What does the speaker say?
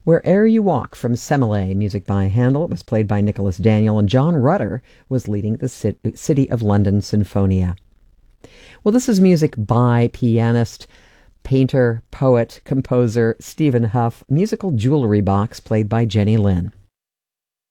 Where'er You Walk from Semele, music by Handel. It was played by Nicholas Daniel, and John Rutter was leading the City of London Sinfonia. Well, this is music by pianist, painter, poet, composer Stephen Hough, musical jewelry box played by Jenny Lynn.